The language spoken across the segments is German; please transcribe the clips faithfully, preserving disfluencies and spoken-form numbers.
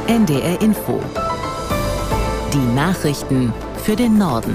N D R Info. Die Nachrichten für den Norden.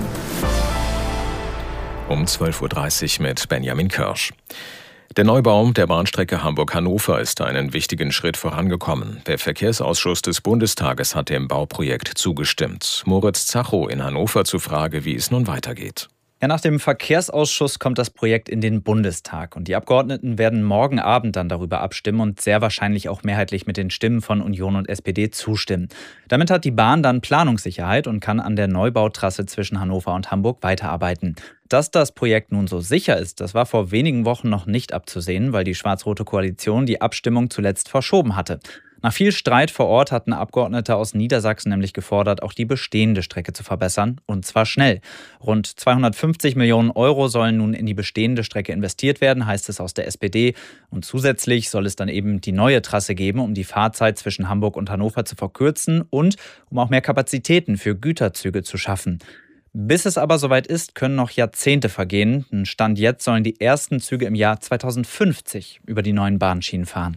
Um zwölf Uhr dreißig mit Benjamin Kirsch. Der Neubau der Bahnstrecke Hamburg-Hannover ist einen wichtigen Schritt vorangekommen. Der Verkehrsausschuss des Bundestages hat dem Bauprojekt zugestimmt. Moritz Zacho in Hannover zur Frage, wie es nun weitergeht. Ja, nach dem Verkehrsausschuss kommt das Projekt in den Bundestag. Und die Abgeordneten werden morgen Abend dann darüber abstimmen und sehr wahrscheinlich auch mehrheitlich mit den Stimmen von Union und S P D zustimmen. Damit hat die Bahn dann Planungssicherheit und kann an der Neubautrasse zwischen Hannover und Hamburg weiterarbeiten. Dass das Projekt nun so sicher ist, das war vor wenigen Wochen noch nicht abzusehen, weil die schwarz-rote Koalition die Abstimmung zuletzt verschoben hatte. Nach viel Streit vor Ort hatten Abgeordnete aus Niedersachsen nämlich gefordert, auch die bestehende Strecke zu verbessern, und zwar schnell. Rund zweihundertfünfzig Millionen Euro sollen nun in die bestehende Strecke investiert werden, heißt es aus der S P D. Und zusätzlich soll es dann eben die neue Trasse geben, um die Fahrzeit zwischen Hamburg und Hannover zu verkürzen und um auch mehr Kapazitäten für Güterzüge zu schaffen. Bis es aber soweit ist, können noch Jahrzehnte vergehen. Stand jetzt sollen die ersten Züge im Jahr zweitausendfünfzig über die neuen Bahnschienen fahren.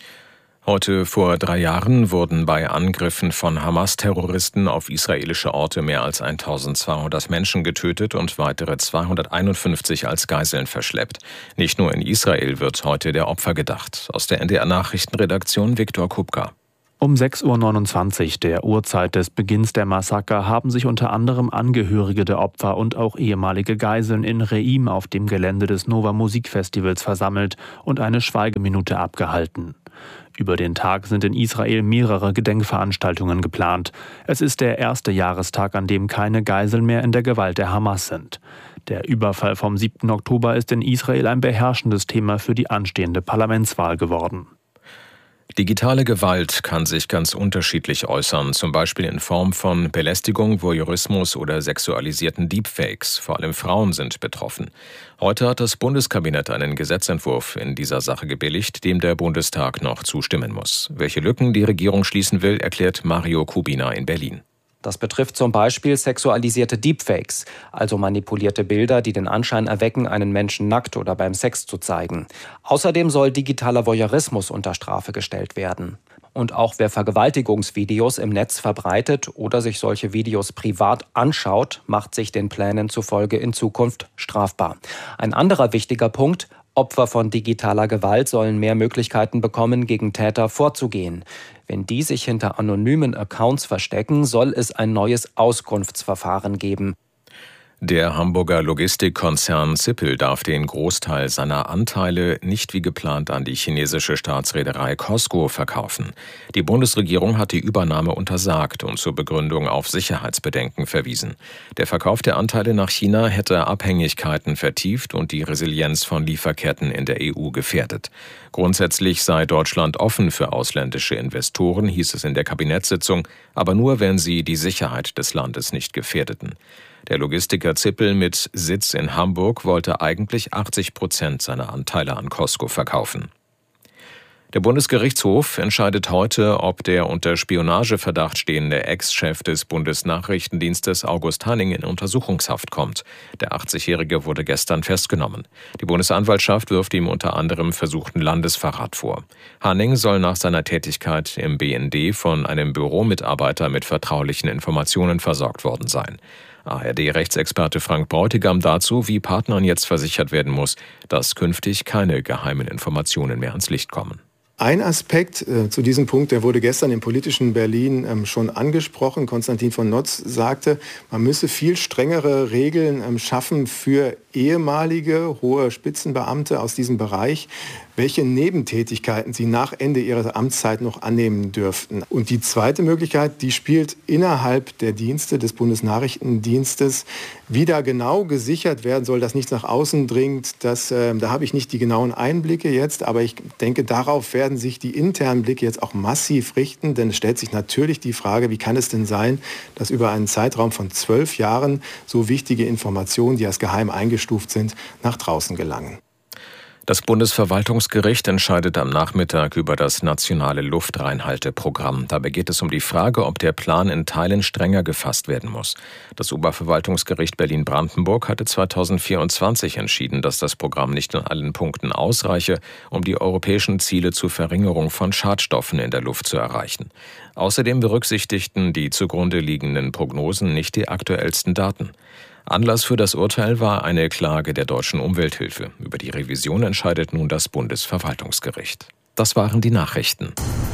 Heute vor drei Jahren wurden bei Angriffen von Hamas-Terroristen auf israelische Orte mehr als eintausendzweihundert Menschen getötet und weitere zweihunderteinundfünfzig als Geiseln verschleppt. Nicht nur in Israel wird heute der Opfer gedacht. Aus der N D R-Nachrichtenredaktion Viktor Kupka. Um sechs Uhr neunundzwanzig, der Uhrzeit des Beginns der Massaker, haben sich unter anderem Angehörige der Opfer und auch ehemalige Geiseln in Reim auf dem Gelände des Nova Musikfestivals versammelt und eine Schweigeminute abgehalten. Über den Tag sind in Israel mehrere Gedenkveranstaltungen geplant. Es ist der erste Jahrestag, an dem keine Geiseln mehr in der Gewalt der Hamas sind. Der Überfall vom siebten Oktober ist in Israel ein beherrschendes Thema für die anstehende Parlamentswahl geworden. Digitale Gewalt kann sich ganz unterschiedlich äußern, zum Beispiel in Form von Belästigung, Voyeurismus oder sexualisierten Deepfakes. Vor allem Frauen sind betroffen. Heute hat das Bundeskabinett einen Gesetzentwurf in dieser Sache gebilligt, dem der Bundestag noch zustimmen muss. Welche Lücken die Regierung schließen will, erklärt Mario Kubina in Berlin. Das betrifft zum Beispiel sexualisierte Deepfakes, also manipulierte Bilder, die den Anschein erwecken, einen Menschen nackt oder beim Sex zu zeigen. Außerdem soll digitaler Voyeurismus unter Strafe gestellt werden. Und auch wer Vergewaltigungsvideos im Netz verbreitet oder sich solche Videos privat anschaut, macht sich den Plänen zufolge in Zukunft strafbar. Ein anderer wichtiger Punkt: Opfer von digitaler Gewalt sollen mehr Möglichkeiten bekommen, gegen Täter vorzugehen. Wenn die sich hinter anonymen Accounts verstecken, soll es ein neues Auskunftsverfahren geben. Der Hamburger Logistikkonzern Zippel darf den Großteil seiner Anteile nicht wie geplant an die chinesische Staatsreederei COSCO verkaufen. Die Bundesregierung hat die Übernahme untersagt und zur Begründung auf Sicherheitsbedenken verwiesen. Der Verkauf der Anteile nach China hätte Abhängigkeiten vertieft und die Resilienz von Lieferketten in der E U gefährdet. Grundsätzlich sei Deutschland offen für ausländische Investoren, hieß es in der Kabinettssitzung, aber nur, wenn sie die Sicherheit des Landes nicht gefährdeten. Der Logistiker Zippel mit Sitz in Hamburg wollte eigentlich achtzig Prozent seiner Anteile an COSCO verkaufen. Der Bundesgerichtshof entscheidet heute, ob der unter Spionageverdacht stehende Ex-Chef des Bundesnachrichtendienstes August Hanning in Untersuchungshaft kommt. Der achtzigjährige wurde gestern festgenommen. Die Bundesanwaltschaft wirft ihm unter anderem versuchten Landesverrat vor. Hanning soll nach seiner Tätigkeit im B N D von einem Büromitarbeiter mit vertraulichen Informationen versorgt worden sein. A R D-Rechtsexperte Frank Bräutigam dazu, wie Partnern jetzt versichert werden muss, dass künftig keine geheimen Informationen mehr ans Licht kommen. Ein Aspekt äh, zu diesem Punkt, der wurde gestern im politischen Berlin ähm, schon angesprochen. Konstantin von Notz sagte, man müsse viel strengere Regeln ähm, schaffen für ehemalige hohe Spitzenbeamte aus diesem Bereich, welche Nebentätigkeiten sie nach Ende ihrer Amtszeit noch annehmen dürften. Und die zweite Möglichkeit, die spielt innerhalb der Dienste des Bundesnachrichtendienstes. Wie da genau gesichert werden soll, dass nichts nach außen dringt, das, äh, da habe ich nicht die genauen Einblicke jetzt, aber ich denke, darauf werden sich die internen Blicke jetzt auch massiv richten, denn es stellt sich natürlich die Frage, wie kann es denn sein, dass über einen Zeitraum von zwölf Jahren so wichtige Informationen, die als geheim eingestuft sind, nach draußen gelangen. Das Bundesverwaltungsgericht entscheidet am Nachmittag über das nationale Luftreinhalteprogramm. Dabei geht es um die Frage, ob der Plan in Teilen strenger gefasst werden muss. Das Oberverwaltungsgericht Berlin-Brandenburg hatte zweitausendvierundzwanzig entschieden, dass das Programm nicht in allen Punkten ausreiche, um die europäischen Ziele zur Verringerung von Schadstoffen in der Luft zu erreichen. Außerdem berücksichtigten die zugrunde liegenden Prognosen nicht die aktuellsten Daten. Anlass für das Urteil war eine Klage der Deutschen Umwelthilfe. Über die Revision entscheidet nun das Bundesverwaltungsgericht. Das waren die Nachrichten.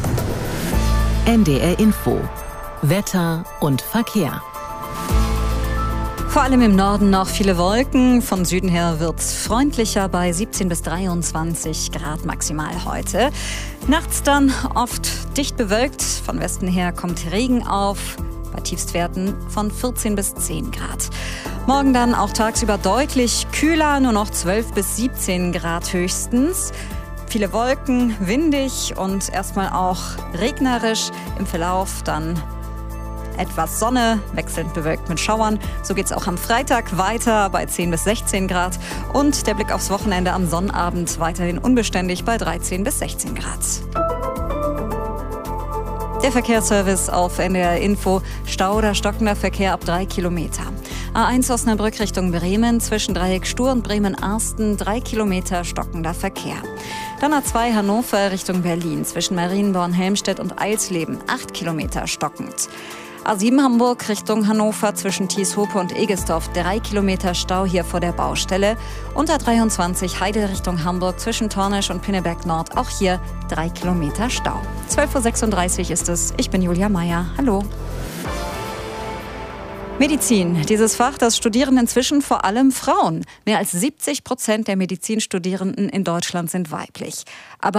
N D R Info. Wetter und Verkehr. Vor allem im Norden noch viele Wolken. Von Süden her wird's freundlicher bei siebzehn bis dreiundzwanzig Grad maximal heute. Nachts dann oft dicht bewölkt. Von Westen her kommt Regen auf. Bei Tiefstwerten von vierzehn bis zehn Grad. Morgen dann auch tagsüber deutlich kühler, nur noch zwölf bis siebzehn Grad höchstens. Viele Wolken, windig und erstmal auch regnerisch. Im Verlauf dann etwas Sonne, wechselnd bewölkt mit Schauern. So geht's auch am Freitag weiter bei zehn bis sechzehn Grad. Und der Blick aufs Wochenende am Sonnabend weiterhin unbeständig bei dreizehn bis sechzehn Grad. Der Verkehrsservice auf N D R Info. Stau oder stockender Verkehr ab drei Kilometer. A eins Osnabrück Richtung Bremen zwischen Dreieck Stur und Bremen-Arsten drei Kilometer stockender Verkehr. Dann A zwei Hannover Richtung Berlin zwischen Marienborn-Helmstedt und Eilsleben acht Kilometer stockend. A sieben Hamburg Richtung Hannover zwischen Thieshope und Egestorf drei Kilometer Stau hier vor der Baustelle. Und A dreiundzwanzig Heide Richtung Hamburg zwischen Tornisch und Pinneberg Nord auch hier drei Kilometer Stau. zwölf Uhr sechsunddreißig ist es. Ich bin Julia Meyer. Hallo. Medizin. Dieses Fach, das studieren inzwischen vor allem Frauen. Mehr als siebzig Prozent der Medizinstudierenden in Deutschland sind weiblich. Aber